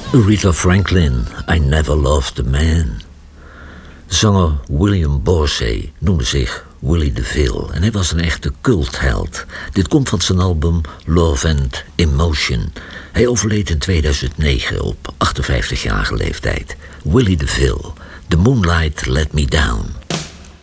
Aretha Franklin, I Never Loved a Man. Zanger William Borsey noemde zich Willie DeVille en hij was een echte cultheld. Dit komt van zijn album Love and Emotion. Hij overleed in 2009 op 58-jarige leeftijd. Willie DeVille, The Moonlight Let Me Down.